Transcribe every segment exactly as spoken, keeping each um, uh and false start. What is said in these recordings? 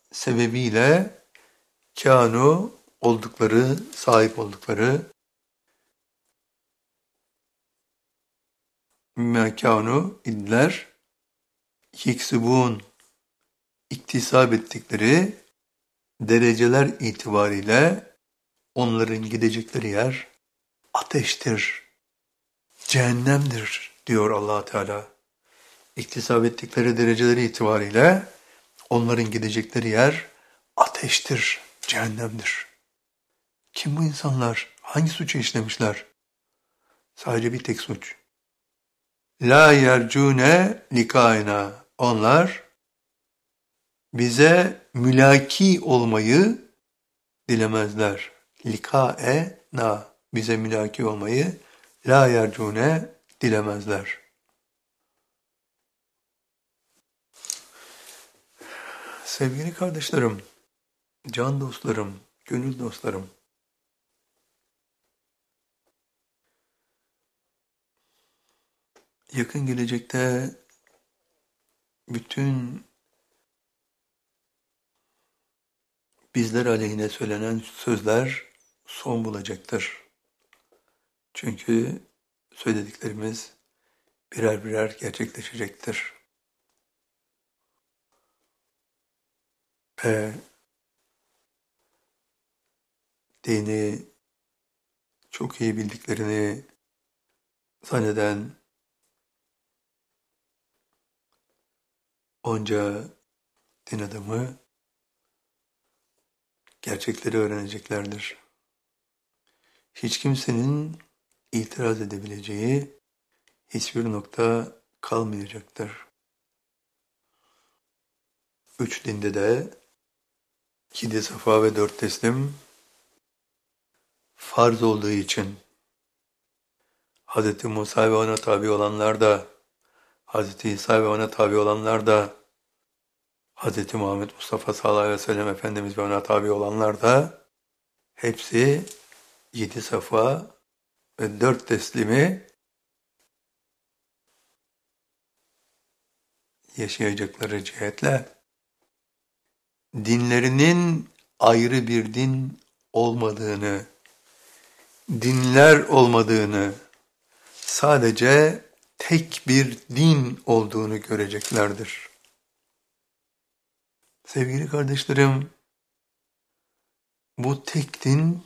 sebebiyle kânu oldukları, sahip oldukları mâ kânu idiler yeksubûn iktisap ettikleri dereceler itibariyle onların gidecekleri yer ateştir, cehennemdir diyor Allah Teala. İktisap ettikleri dereceleri itibariyle onların gidecekleri yer ateştir, cehennemdir. Kim bu insanlar? Hangi suçu işlemişler? Sadece bir tek suç. La yercune likaina. Onlar bize mülaki olmayı dilemezler. Likae na. Bize mülaki olmayı la yercune dilemezler. Sevgili kardeşlerim, can dostlarım, gönül dostlarım, yakın gelecekte bütün bizler aleyhine söylenen sözler son bulacaktır. Çünkü söylediklerimiz birer birer gerçekleşecektir. Ve dini çok iyi bildiklerini zanneden onca din adamı gerçekleri öğreneceklerdir. Hiç kimsenin itiraz edebileceği hiçbir nokta kalmayacaktır. Üç dinde de yedi safa ve dört teslim farz olduğu için Hz. Musa ve ona tabi olanlar da, Hz. İsa ve ona tabi olanlar da, Hz. Muhammed Mustafa sallallahu aleyhi ve sellem Efendimiz ve ona tabi olanlar da hepsi yedi safa ve dört teslimi yaşayacakları cihetle dinlerinin ayrı bir din olmadığını, dinler olmadığını, sadece tek bir din olduğunu göreceklerdir. Sevgili kardeşlerim, bu tek din,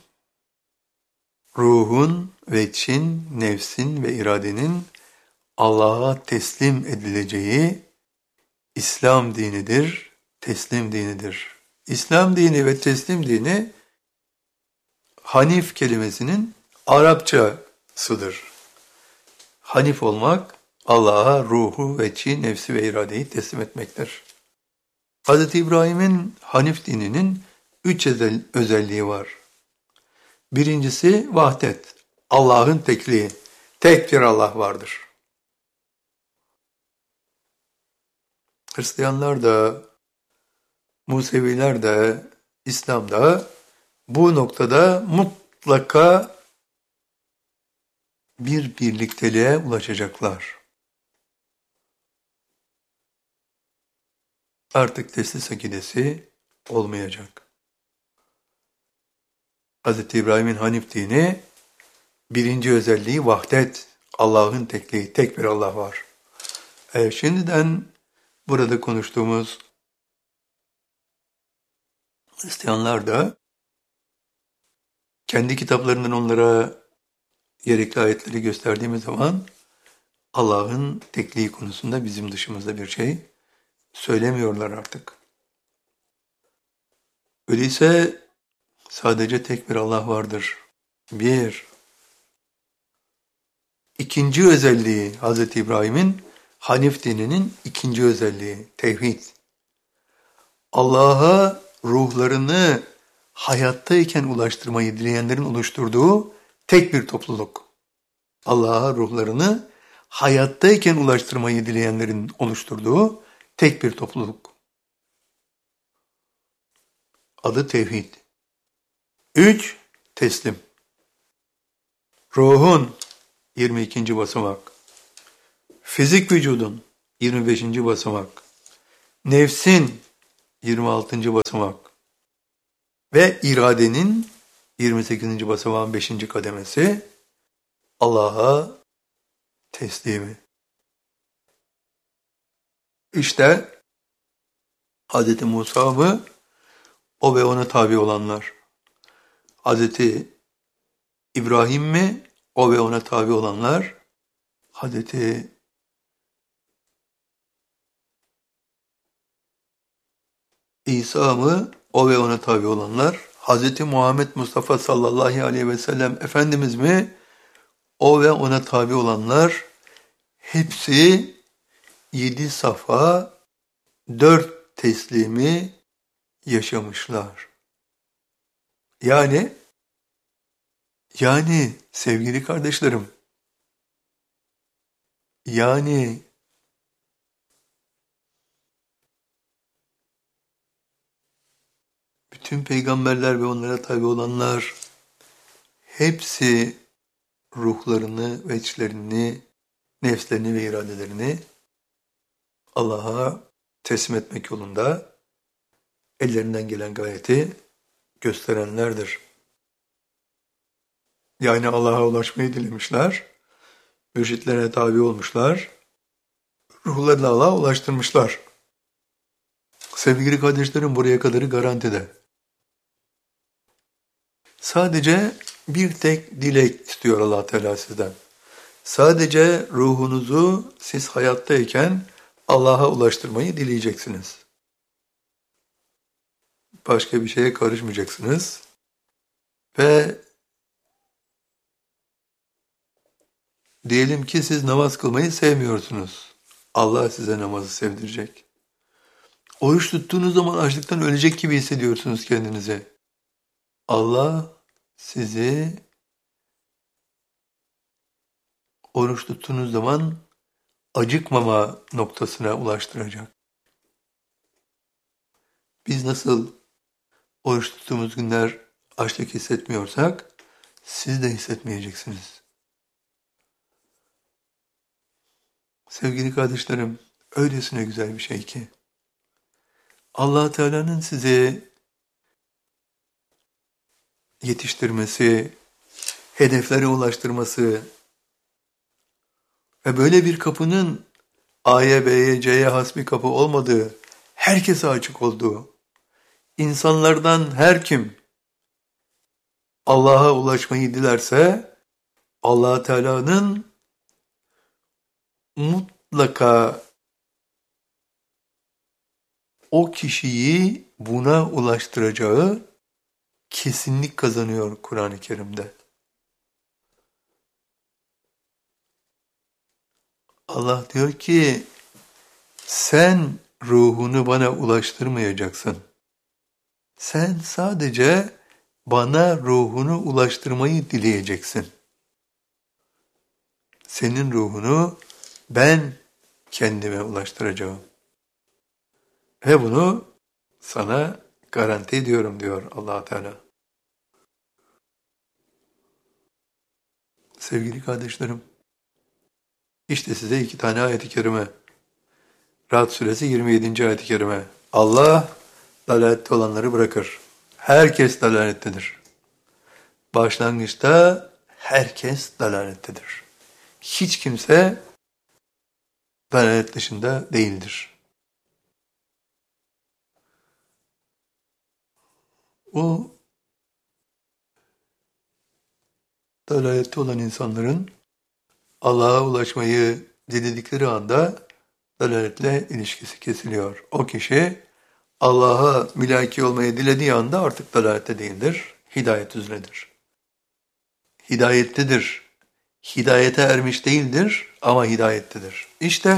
ruhun ve için, nefsin ve iradenin Allah'a teslim edileceği İslam dinidir, teslim dinidir. İslam dini ve teslim dini Hanif kelimesinin Arapçasıdır. Hanif olmak, Allah'a ruhu, veçi, nefsi ve iradeyi teslim etmektir. Hz. İbrahim'in Hanif dininin üç özelliği var. Birincisi vahdet, Allah'ın tekliği, tek bir Allah vardır. Hristiyanlar da, Museviler de, İslam'da bu noktada mutlaka bir birlikteliğe ulaşacaklar. Artık teslis akidesi olmayacak. Hz. İbrahim'in Hanif dini, birinci özelliği vahdet, Allah'ın tekliği, tek bir Allah var. E, şimdiden burada konuştuğumuz Hristiyanlar da kendi kitaplarından onlara gerekli ayetleri gösterdiğimiz zaman Allah'ın tekliği konusunda bizim dışımızda bir şey söylemiyorlar artık. Öyleyse sadece tek bir Allah vardır. Bir. İkinci özelliği Hz. İbrahim'in Hanif dininin ikinci özelliği tevhid. Allah'a ruhlarını hayattayken ulaştırmayı dileyenlerin oluşturduğu tek bir topluluk. Allah'a ruhlarını hayattayken ulaştırmayı dileyenlerin oluşturduğu tek bir topluluk. Adı tevhid. Üç, teslim. Ruhun yirmi ikinci basamak. Fizik vücudun yirmi beşinci basamak. Nefsin yirmi altıncı basamak. Ve iradenin yirmi sekizinci basamağın beşinci kademesi Allah'a teslimi. İşte Hz. Musa mı? O ve ona tabi olanlar. Hz. İbrahim mi? O ve ona tabi olanlar. Hz. İsa mı? O ve ona tabi olanlar. Hz. Muhammed Mustafa sallallahu aleyhi ve sellem Efendimiz mi? O ve ona tabi olanlar. Hepsi yedi safa, dört teslimi yaşamışlar. Yani, yani sevgili kardeşlerim, yani bütün peygamberler ve onlara tabi olanlar hepsi ruhlarını ve içlerini, nefslerini ve iradelerini Allah'a teslim etmek yolunda ellerinden gelen gayreti gösterenlerdir. Yani Allah'a ulaşmayı dilemişler, mürşitlere tabi olmuşlar, ruhlarını Allah'a ulaştırmışlar. Sevgili kardeşlerim, buraya kadarı garantide. Sadece bir tek dilek istiyor Allah Teala sizden. Sadece ruhunuzu siz hayattayken Allah'a ulaştırmayı dileyeceksiniz. Başka bir şeye karışmayacaksınız. Ve diyelim ki siz namaz kılmayı sevmiyorsunuz. Allah size namazı sevdirecek. Oruç tuttuğunuz zaman açlıktan ölecek gibi hissediyorsunuz kendinizi. Allah sizi oruç tuttuğunuz zaman acıkmama noktasına ulaştıracak. Biz nasıl oruç tuttuğumuz günler açlık hissetmiyorsak, siz de hissetmeyeceksiniz. Sevgili kardeşlerim, öylesine güzel bir şey ki, Allah Teala'nın sizi yetiştirmesi, hedeflere ulaştırması ve böyle bir kapının A'ya, B'ye, C'ye has bir kapı olmadığı, herkese açık olduğu, insanlardan her kim Allah'a ulaşmayı dilerse, Allah Teala'nın mutlaka o kişiyi buna ulaştıracağı kesinlik kazanıyor Kur'an-ı Kerim'de. Allah diyor ki, sen ruhunu bana ulaştırmayacaksın. Sen sadece bana ruhunu ulaştırmayı dileyeceksin. Senin ruhunu ben kendime ulaştıracağım. Ve bunu sana garanti ediyorum diyor Allah Teala. Sevgili kardeşlerim, işte size iki tane ayet-i kerime. Ra'd suresi yirmi yedinci ayet-i kerime. Allah dalalette olanları bırakır. Herkes dalalettedir. Başlangıçta herkes dalalettedir. Hiç kimse dalalet dışında değildir. O dalalette olan insanların Allah'a ulaşmayı diledikleri anda dalaletle ilişkisi kesiliyor. O kişi Allah'a mülaki olmayı dilediği anda artık dalalette değildir, hidayet üzeredir. Hidayettedir. Hidayete ermiş değildir ama hidayettedir. İşte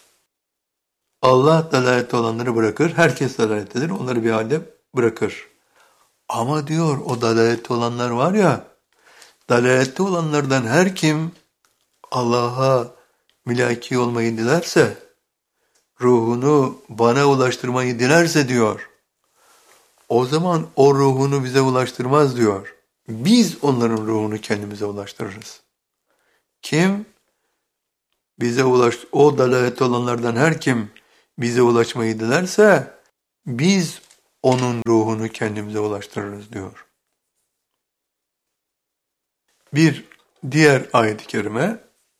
Allah dalalette olanları bırakır, herkes dalalettedir, onları bir halde bırakır. Ama diyor o dalalette olanlar var ya, dalalette olanlardan her kim Allah'a mülaki olmayı dilerse, ruhunu bana ulaştırmayı dilerse diyor, o zaman o ruhunu bize ulaştırmaz diyor. Biz onların ruhunu kendimize ulaştırırız. Kim? Bize ulaş, o dalalette olanlardan her kim bize ulaşmayı dilerse, biz onun ruhunu kendimize ulaştırırız diyor. Bir diğer ayet-i kerime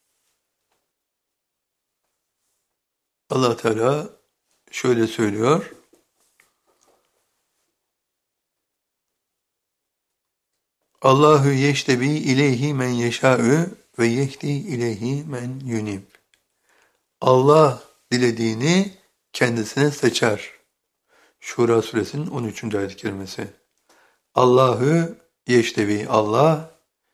Allah Teala şöyle söylüyor. Allahu yeştebi ileyhi men yeşâ'ü ve yehdi ileyhi men yunib. Allah dilediğini kendisine seçer. Şura suresinin on üçüncü ayet-i kerimesi. Allahu yeştebi, Allah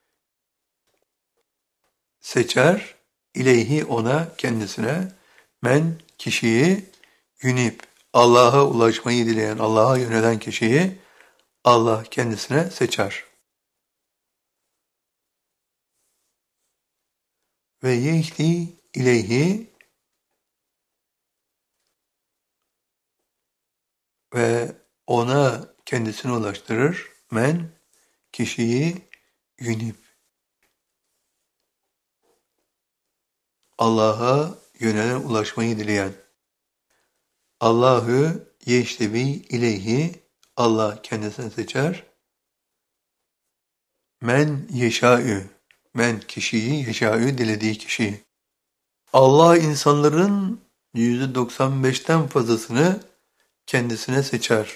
seçer, ileyhi ona, kendisine, men kişiyi, yunib, Allah'a ulaşmayı dileyen, Allah'a yönelen kişiyi Allah kendisine seçer. Ve yehdi ileyhi ve ona kendisine ulaştırır, men kişiyi, yunib, Allah'a yönelen, ulaşmayı dileyen. Allahu yeştebi ileyhi, Allah kendisine seçer. Men yeşâ'ü, men kişiyi, yeşâ'ü dilediği kişiyi. Allah insanların yüzde doksan beşten fazlasını kendisine seçer.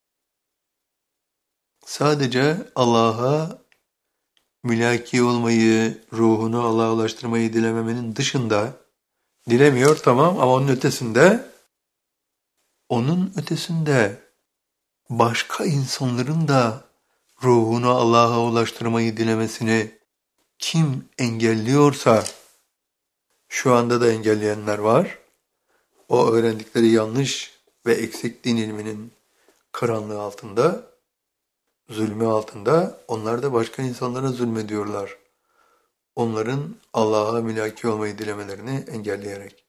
Sadece Allah'a mülaki olmayı, ruhunu Allah'a ulaştırmayı dilememenin dışında, dilemiyor tamam ama onun ötesinde, onun ötesinde başka insanların da ruhunu Allah'a ulaştırmayı dilemesini kim engelliyorsa, şu anda da engelleyenler var, o öğrendikleri yanlış ve eksik din ilminin karanlığı altında, zulmü altında, onlar da başka insanlara zulmediyorlar. Onların Allah'a mülaki olmayı dilemelerini engelleyerek.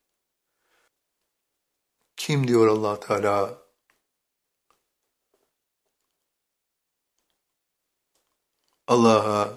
Kim diyor Allah Teala? Allah'a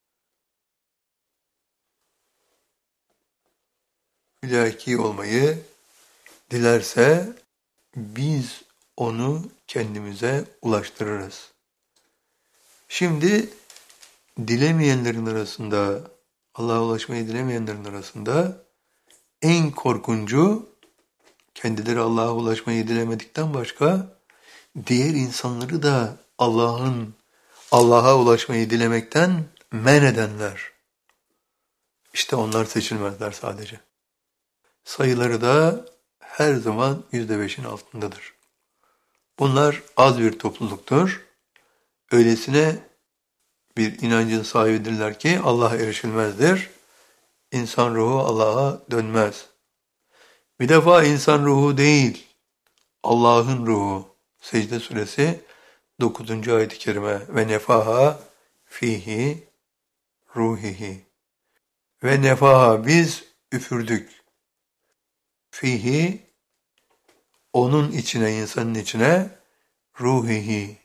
mülaki olmayı dilerse biz onu kendimize ulaştırırız. Şimdi dilemeyenlerin arasında, Allah'a ulaşmayı dilemeyenlerin arasında en korkuncu, kendileri Allah'a ulaşmayı dilemedikten başka diğer insanları da Allah'ın Allah'a ulaşmayı dilemekten men edenler. İşte onlar seçilmezler sadece. Sayıları da her zaman yüzde beşin altındadır. Bunlar az bir topluluktur. Öylesine bir inancın sahibidirler ki Allah'a erişilmezdir. İnsan ruhu Allah'a dönmez. Bir defa insan ruhu değil, Allah'ın ruhu. Secde suresi dokuzuncu ayet-i kerime. Ve nefaha fihi ruhihi. Ve nefaha, biz üfürdük. Fihi, onun içine, insanın içine, ruhihi,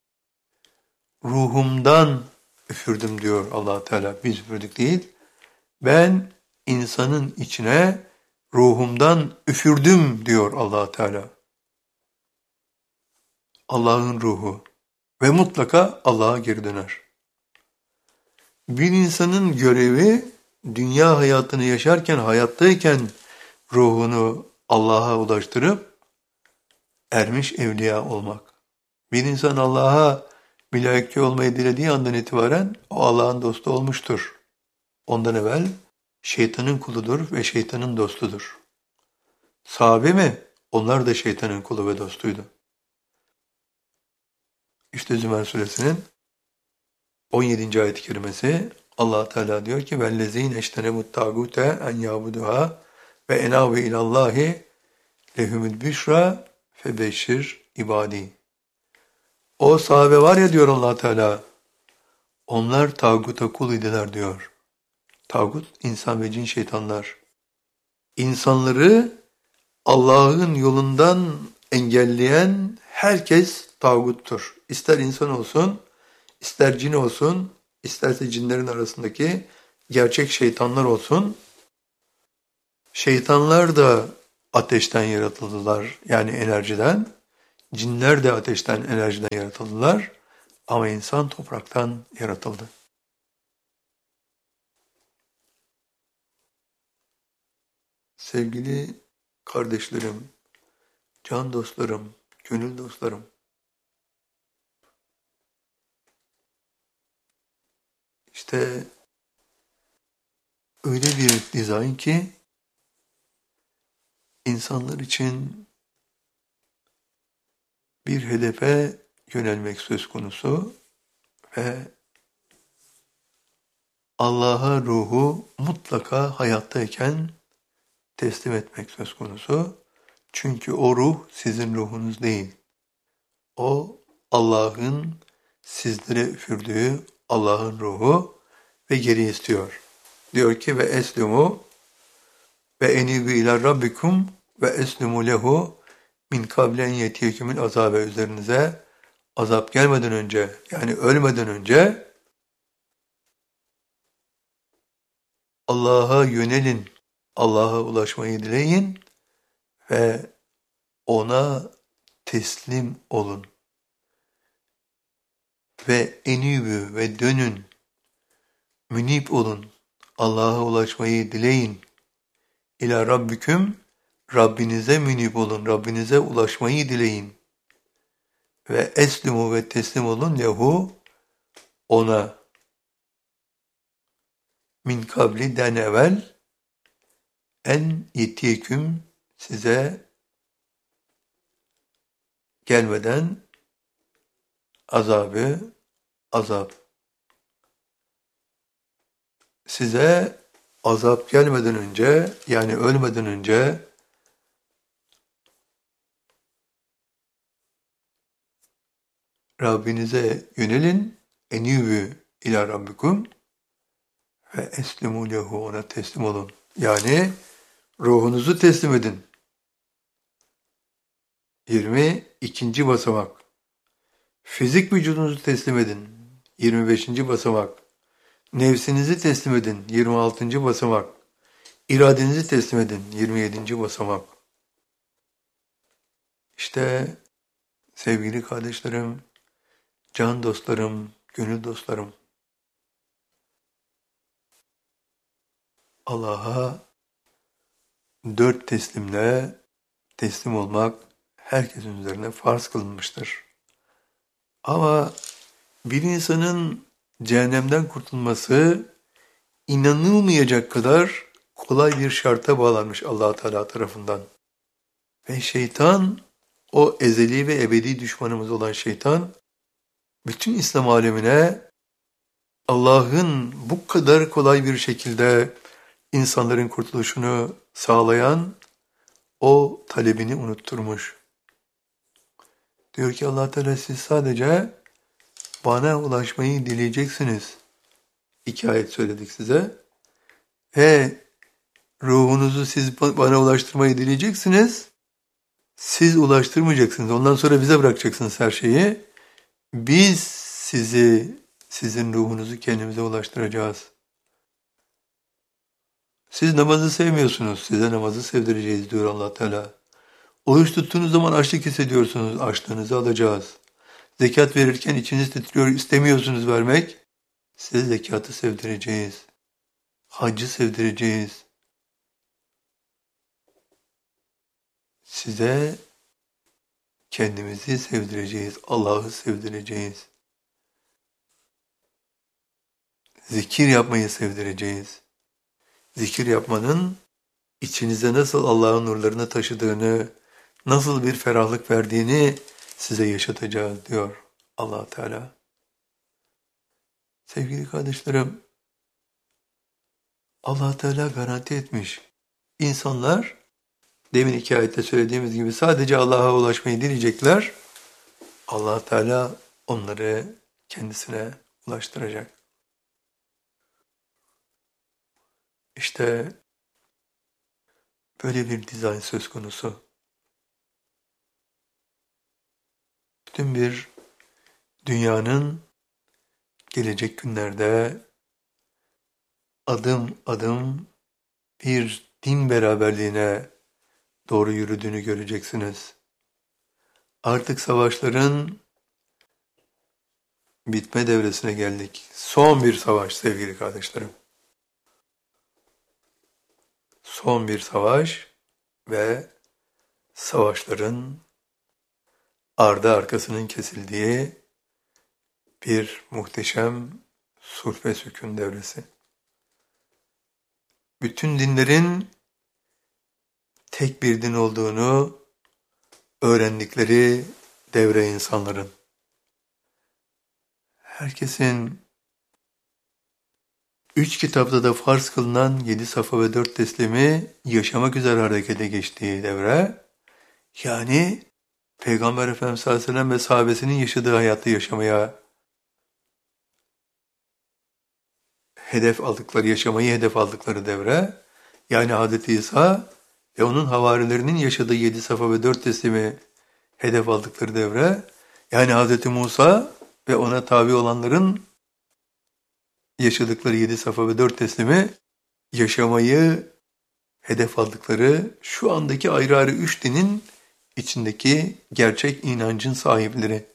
ruhumdan üfürdüm diyor Allah Teala. Biz üfürdük değil. Ben insanın içine ruhumdan üfürdüm diyor Allah Teala. Allah'ın ruhu ve mutlaka Allah'a geri döner. Bir insanın görevi dünya hayatını yaşarken, hayattayken ruhunu Allah'a ulaştırıp ermiş evliya olmak. Bir insan Allah'a mülaki olmayı dilediği andan itibaren o Allah'ın dostu olmuştur. Ondan evvel şeytanın kuludur ve şeytanın dostudur. Sahabe mi? Onlar da şeytanın kulu ve dostuydu. İşte Zümer suresinin on yedinci ayet-i kerimesi, Allah Teala diyor ki وَالَّذ۪ينَ اَشْتَنَبُوا التَّاغُوتَ اَنْ يَعْبُدُهَا وَاَنَابُ اِلَى اللّٰهِ لَهُمُ الْبِشْرَى فَبَشِّرْ ibadi. O sahabe var ya diyor Allah Teala, onlar tağuta kul idiler diyor. Tağut, insan ve cin şeytanlar. İnsanları Allah'ın yolundan engelleyen herkes tağuttur. İster insan olsun, ister cin olsun, isterse cinlerin arasındaki gerçek şeytanlar olsun. Şeytanlar da ateşten yaratıldılar, yani enerjiden. Cinler de ateşten, enerjiden yaratıldılar ama insan topraktan yaratıldı. Sevgili kardeşlerim, can dostlarım, gönül dostlarım, işte öyle bir dizayn ki insanlar için bir hedefe yönelmek söz konusu ve Allah'a ruhu mutlaka hayattayken teslim etmek söz konusu. Çünkü o ruh sizin ruhunuz değil. O Allah'ın sizlere üfürdüğü Allah'ın ruhu ve geri istiyor. Diyor ki ve eslimu ve enibu ila rabbikum ve eslimu lehu min kablen yetiyekümül azabe, üzerinize azap gelmeden önce, yani ölmeden önce Allah'a yönelin, Allah'a ulaşmayı dileyin ve ona teslim olun. Ve enibü ve dönün, münip olun, Allah'a ulaşmayı dileyin. İlâ rabbiküm, Rabbinize münip olun, Rabbinize ulaşmayı dileyin. Ve eslimu ve teslim olun lehu, ona. Min kabliden evvel, en yetiyeküm, size gelmeden azabı, azap. Size azap gelmeden önce, yani ölmeden önce Rabbinize yönelin, enîbü ila rabbikum ve eslimu lehu, ona teslim olun. Yani ruhunuzu teslim edin. yirmi ikinci basamak. Fizik vücudunuzu teslim edin. yirmi beşinci basamak. Nefsinizi teslim edin. yirmi altıncı basamak. İradenizi teslim edin. yirmi yedinci basamak. İşte sevgili kardeşlerim, can dostlarım, gönül dostlarım, Allah'a dört teslimle teslim olmak herkesin üzerine farz kılınmıştır. Ama bir insanın cehennemden kurtulması inanılmayacak kadar kolay bir şarta bağlanmış Allah Teala tarafından. Ve şeytan, o ezeli ve ebedi düşmanımız olan şeytan, bütün İslam alemine Allah'ın bu kadar kolay bir şekilde insanların kurtuluşunu sağlayan o talebini unutturmuş. Diyor ki Allah Teala, siz sadece bana ulaşmayı dileyeceksiniz. İki ayet söyledik size. Ve ruhunuzu siz bana ulaştırmayı dileyeceksiniz. Siz ulaştırmayacaksınız. Ondan sonra bize bırakacaksınız her şeyi. Biz sizi, sizin ruhunuzu kendimize ulaştıracağız. Siz namazı sevmiyorsunuz. Size namazı sevdireceğiz diyor Allah Teala. Oruç tuttuğunuz zaman açlık hissediyorsunuz. Açlığınızı alacağız. Zekat verirken içiniz titriyor, istemiyorsunuz vermek. Size zekatı sevdireceğiz. Haccı sevdireceğiz. Size kendimizi sevdireceğiz. Allah'ı sevdireceğiz. Zikir yapmayı sevdireceğiz. Zikir yapmanın içinize nasıl Allah'ın nurlarını taşıdığını, nasıl bir ferahlık verdiğini size yaşatacağız diyor Allah Teala. Sevgili kardeşlerim, Allah Teala garanti etmiş. İnsanlar, demin iki ayette söylediğimiz gibi sadece Allah'a ulaşmayı dileyecekler. Allah Teala onları kendisine ulaştıracak. İşte böyle bir dizayn söz konusu. Bütün bir dünyanın gelecek günlerde adım adım bir din beraberliğine doğru yürüdüğünü göreceksiniz. Artık savaşların bitme devresine geldik. Son bir savaş sevgili kardeşlerim. Son bir savaş ve savaşların ardı arkasının kesildiği bir muhteşem sulh ve sükun devresi. Bütün dinlerin tek bir din olduğunu öğrendikleri devre insanların. Herkesin üç kitapta da farz kılınan yedi safa ve dört teslimi yaşamak üzere harekete geçtiği devre, yani Peygamber Efendimiz sallallahu aleyhi ve sellem ve sahabesinin yaşadığı hayatı yaşamaya hedef aldıkları, yaşamayı hedef aldıkları devre, yani Hazreti İsa ve onun havarilerinin yaşadığı yedi safa ve dört teslimi hedef aldıkları devre, yani Hazreti Musa ve ona tabi olanların yaşadıkları yedi safa ve dört teslimi yaşamayı hedef aldıkları şu andaki ayrı ayrı üç dinin içindeki gerçek inancın sahipleri.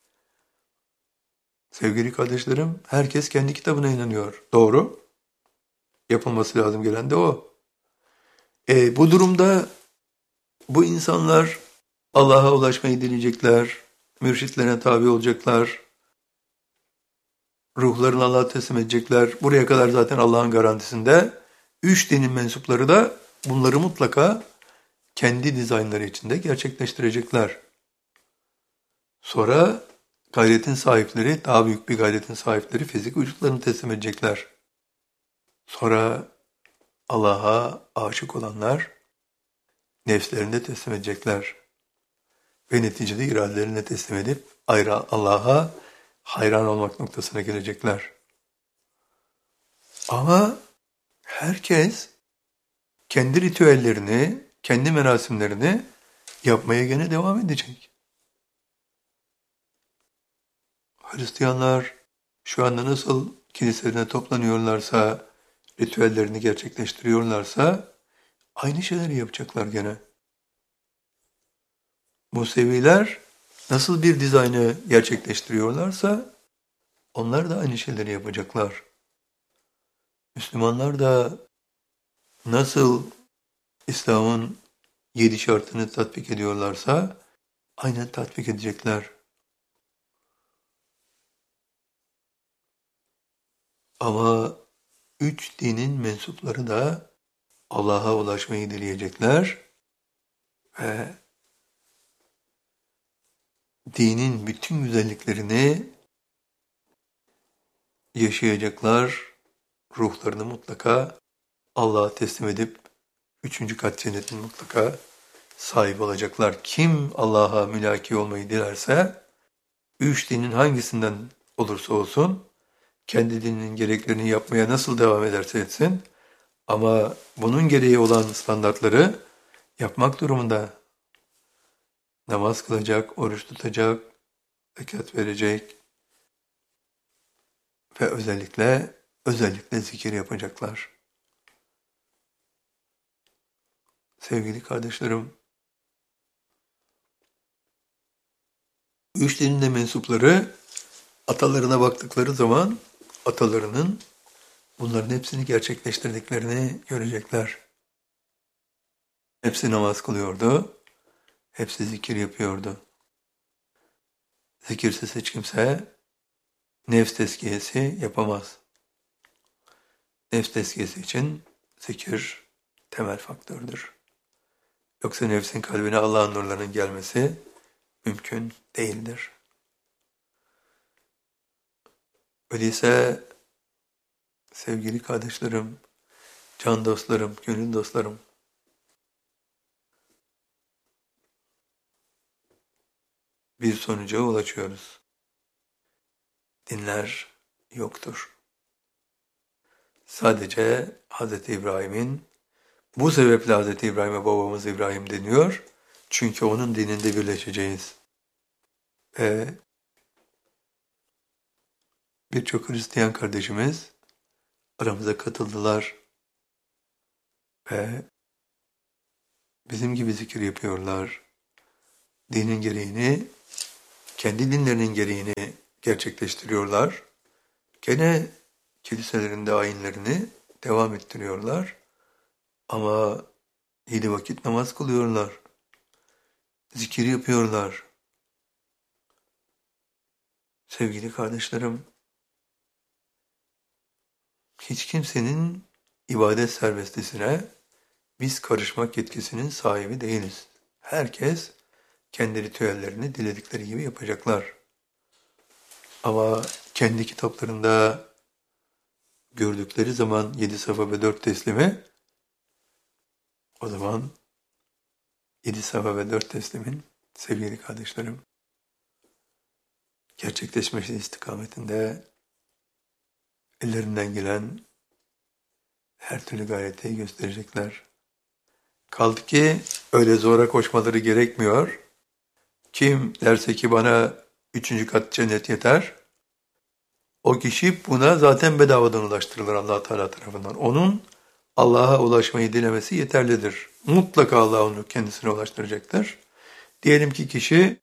Sevgili kardeşlerim, herkes kendi kitabına inanıyor. Doğru. Yapılması lazım gelen de o. E, bu durumda bu insanlar Allah'a ulaşmayı dileyecekler, mürşitlerine tabi olacaklar, ruhlarını Allah'a teslim edecekler. Buraya kadar zaten Allah'ın garantisinde. Üç dinin mensupları da bunları mutlaka kendi dizaynları içinde gerçekleştirecekler. Sonra gayretin sahipleri, daha büyük bir gayretin sahipleri fizik vücutlarını teslim edecekler. Sonra Allah'a aşık olanlar nefslerini de teslim edecekler. Ve neticede iradelerini teslim edip ayrı Allah'a hayran olmak noktasına gelecekler. Ama herkes kendi ritüellerini, kendi merasimlerini yapmaya gene devam edecek. Hristiyanlar şu anda nasıl kiliselerine toplanıyorlarsa, ritüellerini gerçekleştiriyorlarsa aynı şeyleri yapacaklar gene. Museviler nasıl bir dizaynı gerçekleştiriyorlarsa onlar da aynı şeyleri yapacaklar. Müslümanlar da nasıl İslam'ın yedi şartını tatbik ediyorlarsa aynen tatbik edecekler. Ama üç dinin mensupları da Allah'a ulaşmayı dileyecekler ve dinin bütün güzelliklerini yaşayacaklar, ruhlarını mutlaka Allah'a teslim edip üçüncü kat cennetin mutlaka sahip olacaklar. Kim Allah'a mülaki olmayı dilerse, üç dinin hangisinden olursa olsun, kendi dininin gereklerini yapmaya nasıl devam ederse etsin, ama bunun gereği olan standartları yapmak durumunda. Namaz kılacak, oruç tutacak, zekat verecek ve özellikle özellikle zikir yapacaklar. Sevgili kardeşlerim, üç dinin de mensupları atalarına baktıkları zaman atalarının bunların hepsini gerçekleştirdiklerini görecekler. Hepsi namaz kılıyordu, hepsi zikir yapıyordu. Zikirsiz hiç kimse nefs tezkiyesi yapamaz. Nefs tezkiyesi için zikir temel faktördür. Yoksa nefsin kalbine Allah'ın nurlarının gelmesi mümkün değildir. Öyleyse sevgili kardeşlerim, can dostlarım, gönül dostlarım, bir sonuca ulaşıyoruz. Dinler yoktur. Sadece Hazreti İbrahim'in, bu sebeple Hazreti İbrahim'e babamız İbrahim deniyor. Çünkü onun dininde birleşeceğiz. Ve birçok Hristiyan kardeşimiz aramıza katıldılar ve bizim gibi zikir yapıyorlar, dinin gereğini, kendi dinlerinin gereğini gerçekleştiriyorlar. Gene kiliselerinde ayinlerini devam ettiriyorlar. Ama yedi vakit namaz kılıyorlar. Zikir yapıyorlar. Sevgili kardeşlerim, hiç kimsenin ibadet serbestisine biz karışmak yetkisinin sahibi değiliz. Herkes kendi ritüellerini diledikleri gibi yapacaklar. Ama kendi kitaplarında gördükleri zaman yedi safa ve dört teslimi, o zaman yedi safa ve dört teslimin sevgili kardeşlerim gerçekleşmesi istikametinde ellerinden gelen her türlü gayreti gösterecekler. Kaldı ki öyle zora koşmaları gerekmiyor. Kim derse ki bana üçüncü kat cennet yeter, o kişi buna zaten bedavadan ulaştırılır Allah Teala tarafından. Onun Allah'a ulaşmayı dilemesi yeterlidir. Mutlaka Allah onu kendisine ulaştıracaktır. Diyelim ki kişi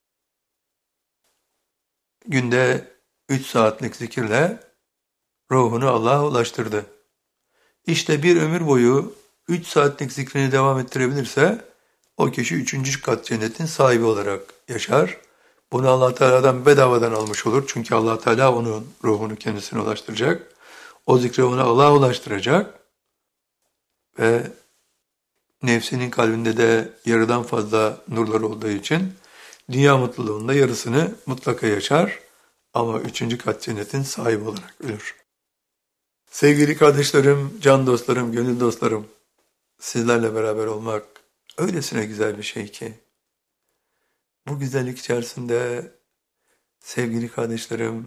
günde üç saatlik zikirle ruhunu Allah'a ulaştırdı. İşte bir ömür boyu üç saatlik zikrini devam ettirebilirse o kişi üçüncü kat cennetin sahibi olarak yaşar. Bunu Allah Teala'dan bedavadan almış olur. Çünkü Allah Teala onun ruhunu kendisine ulaştıracak. O zikri ona Allah'a ulaştıracak. Ve nefsinin kalbinde de yarıdan fazla nurlar olduğu için dünya mutluluğunda yarısını mutlaka yaşar. Ama üçüncü kat cennetin sahibi olarak ölür. Sevgili kardeşlerim, can dostlarım, gönül dostlarım, sizlerle beraber olmak öylesine güzel bir şey ki, bu güzellik içerisinde sevgili kardeşlerim,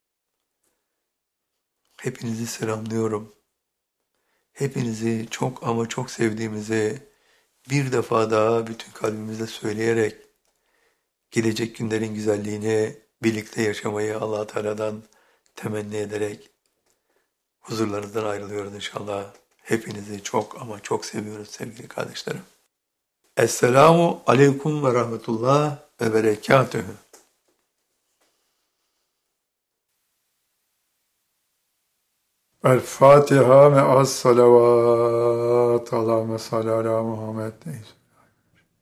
hepinizi selamlıyorum. Hepinizi çok ama çok sevdiğimizi bir defa daha bütün kalbimizle söyleyerek, gelecek günlerin güzelliğini birlikte yaşamayı Allah Teala'dan temenni ederek huzurlarınızdan ayrılıyoruz inşallah. Hepinizi çok ama çok seviyoruz sevgili kardeşlerim. Esselamu aleyküm ve rahmetullah ve berekatühü. El Fatiha ve as salavat. Allahümme salli ala Muhammed.